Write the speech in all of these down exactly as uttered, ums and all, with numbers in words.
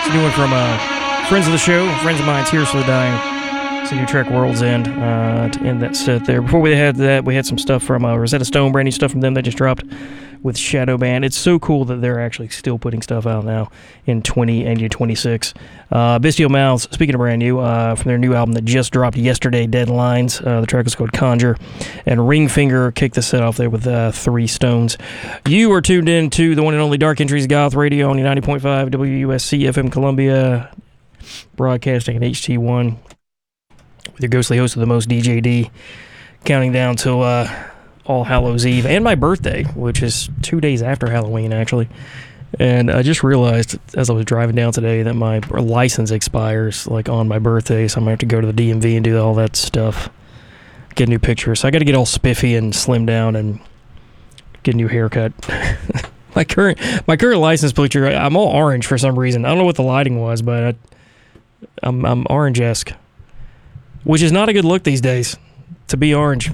It's a new one from uh, friends of the show, friends of mine, Tears for the Dying. It's a new track, World's End, uh, to end that set there. Before we had that, we had some stuff from uh, Rosetta Stone, brand new stuff from them that just dropped with Shadow Band. It's so cool that they're actually still putting stuff out now in twenty and twenty-six. Uh, Bestial Mouths, speaking of brand new, uh, from their new album that just dropped yesterday, Deadlines. Uh, the track is called Conjure. And Ringfinger kicked the set off there with uh, Three Stones. You are tuned in to the one and only Dark Entries Goth Radio on your ninety point five W U S C F M Columbia, broadcasting at H T one with your ghostly host of the most, D J D, counting down till uh, All Hallows Eve and my birthday, which is two days after Halloween, actually. And I just realized as I was driving down today that my license expires like on my birthday, so I'm gonna have to go to the D M V and do all that stuff, get a new picture. So I got to get all spiffy and slim down and get a new haircut. my current my current license picture, I'm all orange for some reason. I don't know what the lighting was, but I, I'm I'm orange-esque, which is not a good look these days, to be orange.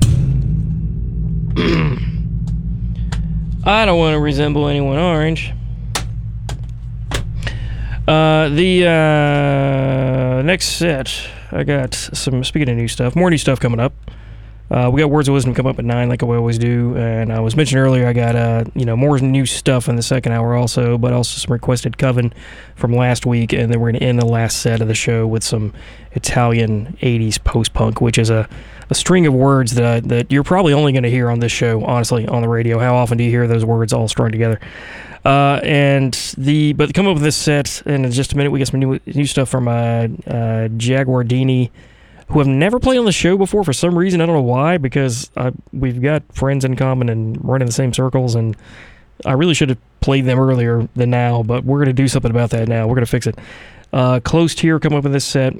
I don't want to resemble anyone orange. Uh, the uh, next set, I got some, speaking of new stuff, more new stuff coming up. Uh, we got Words of Wisdom come up at nine like we always do, and I was mentioning earlier I got uh, you know more new stuff in the second hour also, but also some requested Coven from last week, and then we're going to end the last set of the show with some Italian eighties post-punk, which is a, a string of words that I, that you're probably only going to hear on this show, honestly, on the radio. How often do you hear those words all strung together? Uh, and the but come up with this set, and in just a minute we get some new new stuff from uh, uh, Jaguardini, who have never played on the show before for some reason. I don't know why, because I, we've got friends in common and run in the same circles, and I really should have played them earlier than now, but we're going to do something about that now. We're going to fix it. Uh, Close Tier come up with this set.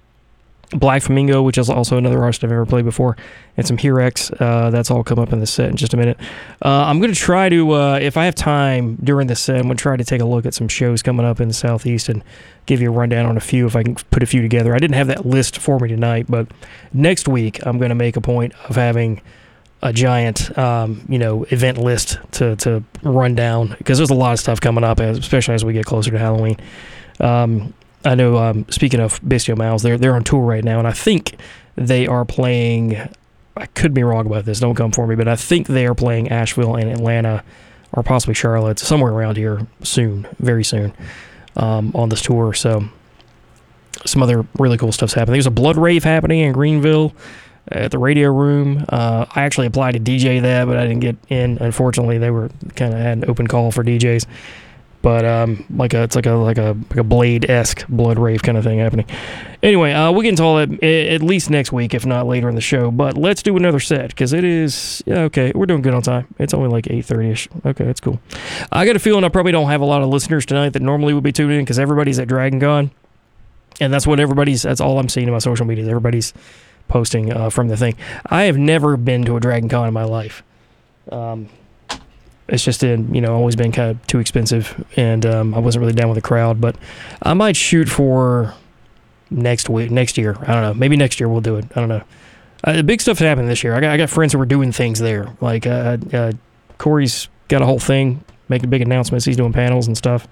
Black Flamingo, which is also another artist I've ever played before, and some Herex. Uh, that's all come up in this set in just a minute. Uh, I'm going to try to, uh, if I have time during this set, I'm going to try to take a look at some shows coming up in the Southeast and give you a rundown on a few if I can put a few together. I didn't have that list for me tonight, but next week I'm going to make a point of having a giant, um, you know, event list to, to run down, because there's a lot of stuff coming up, especially as we get closer to Halloween. Um, I know, um, speaking of Bestial Mouths, they're, they're on tour right now, and I think they are playing, I could be wrong about this, don't come for me, but I think they are playing Asheville and Atlanta, or possibly Charlotte, somewhere around here soon, very soon, um, on this tour. So some other really cool stuff's happening. There's a Blood Rave happening in Greenville at the Radio Room. Uh, I actually applied to D J that, but I didn't get in. Unfortunately, they were kind of had an open call for D Js. But um, like a, it's like a like a like a Blade-esque Blood Rave kind of thing happening. Anyway, uh, we get into all that at least next week, if not later in the show. But let's do another set, because it is, yeah, okay, we're doing good on time. It's only like eight thirty-ish. Okay, that's cool. I got a feeling I probably don't have a lot of listeners tonight that normally would be tuning in, because everybody's at Dragon Con. And that's what everybody's, that's all I'm seeing in my social media. Everybody's posting uh, from the thing. I have never been to a Dragon Con in my life. Um... It's just, in, you know, always been kind of too expensive, and um, I wasn't really down with the crowd. But I might shoot for next week, next year. I don't know. Maybe next year we'll do it. I don't know. Uh, the big stuff happened this year. I got I got friends who were doing things there. Like uh, uh, Corey's got a whole thing, making big announcements. He's doing panels and stuff.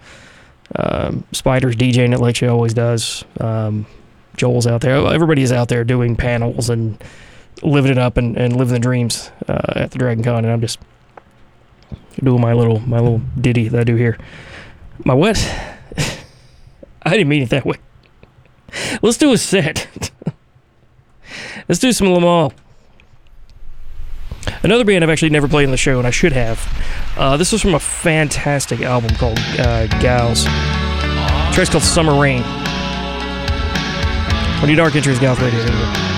Um, Spider's DJing it like she always does. Um, Joel's out there. Everybody's out there doing panels and living it up and, and living the dreams uh, at the Dragon Con, and I'm just doing my little my little ditty that I do here. My what? I didn't mean it that way. Let's do a set. Let's do some Lamal. Another band I've actually never played on the show, and I should have. Uh, this was from a fantastic album called uh, Gals. The track's called Summer Rain. On your Dark Entries Goth Radio.